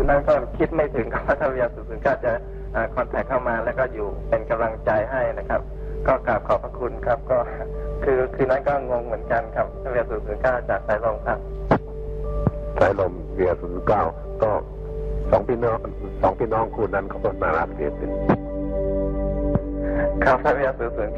นั้นก็คิดไม่ถึงว่าทวี009จะคอนแทคเข้ามาแล้วก็อยู่เป็นกำลังใจให้นะครับก็กราบขอบพระคุณครับก็คือนั้นก็งงเหมือนกันครับทวี009จากสายลมครับสายลมเวีย009ก็สองพี่น้องคู่นั้นเขาก็มารับเสียเป็นครับทวี009